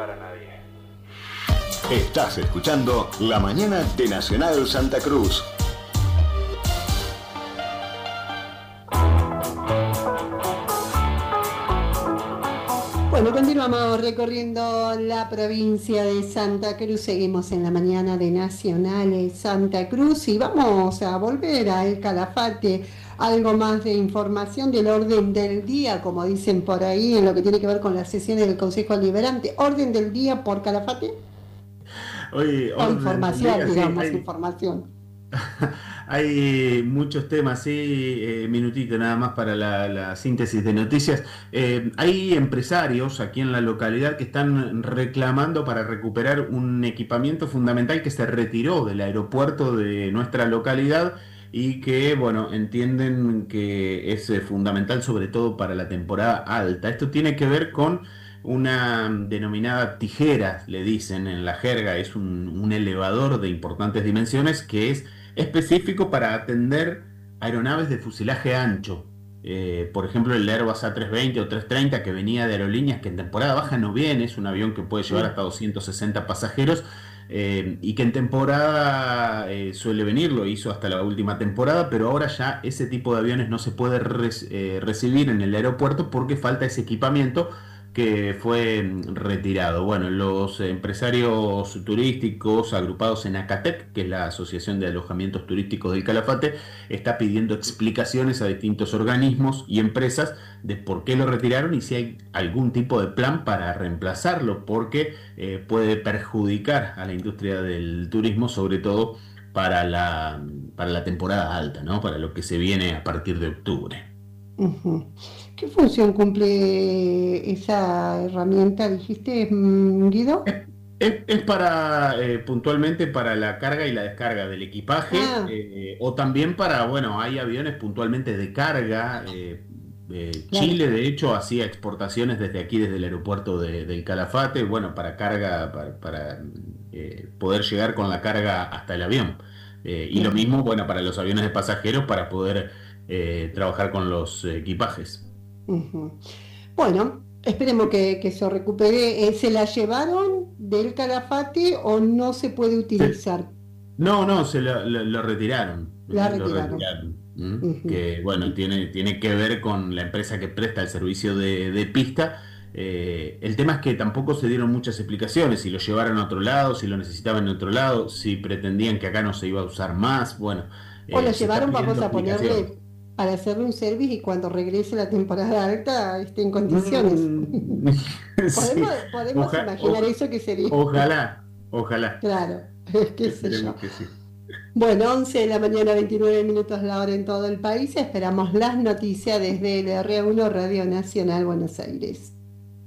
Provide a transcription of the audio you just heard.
para nadie. Estás escuchando La Mañana de Nacional Santa Cruz. Bueno, continuamos recorriendo la provincia de Santa Cruz, seguimos en la mañana de Nacional Santa Cruz y vamos a volver a El Calafate, algo más de información del orden del día, como dicen por ahí, en lo que tiene que ver con las sesiones del Consejo Deliberante. ¿Orden del día por Calafate? Hoy, O información, día, digamos, sí, información. hay muchos temas, sí, minutito nada más para la síntesis de noticias. Hay empresarios aquí en la localidad que están reclamando para recuperar un equipamiento fundamental que se retiró del aeropuerto de nuestra localidad y que, bueno, entienden que es fundamental sobre todo para la temporada alta. Esto tiene que ver con una denominada tijera, le dicen en la jerga, es un elevador de importantes dimensiones que es específico para atender aeronaves de fuselaje ancho. Por ejemplo, el Airbus A320 o 330 que venía de aerolíneas que en temporada baja no viene, es un avión que puede llevar hasta 260 pasajeros y que en temporada suele venir, lo hizo hasta la última temporada, pero ahora ya ese tipo de aviones no se puede recibir en el aeropuerto porque falta ese equipamiento que fue retirado. Bueno, los empresarios turísticos agrupados en ACATEC, que es la Asociación de Alojamientos Turísticos del Calafate, está pidiendo explicaciones a distintos organismos y empresas de por qué lo retiraron y si hay algún tipo de plan para reemplazarlo, porque puede perjudicar a la industria del turismo, sobre todo para la temporada alta, ¿no? Para lo que se viene a partir de octubre. Uh-huh. ¿Qué función cumple esa herramienta, dijiste, Guido? Es para puntualmente para la carga y la descarga del equipaje, o también para, bueno, hay aviones puntualmente de carga. Claro. Chile, de hecho, hacía exportaciones desde aquí, desde el aeropuerto del Calafate, bueno, para carga, para poder llegar con la carga hasta el avión. Y lo mismo, bueno, para los aviones de pasajeros, para poder trabajar con los equipajes. Uh-huh. Bueno, esperemos que se recupere. ¿Se la llevaron del Calafate o no se puede utilizar? No, lo retiraron. La Lo retiraron. retiraron. Uh-huh. Que bueno, tiene que ver con la empresa que presta el servicio de pista. El tema es que tampoco se dieron muchas explicaciones, si lo llevaron a otro lado, si lo necesitaban en otro lado, si pretendían que acá no se iba a usar más. Bueno, O lo se está llevaron, vamos pidiendo a explicaciones. ponerle, para hacerle un service y cuando regrese la temporada alta esté en condiciones. Sí. Podemos imaginar eso que sería. Ojalá. Claro, qué sé yo. Esperemos que sí. Bueno, 11 de la mañana, 29 minutos la hora en todo el país. Esperamos las noticias desde el R1 Radio Nacional Buenos Aires.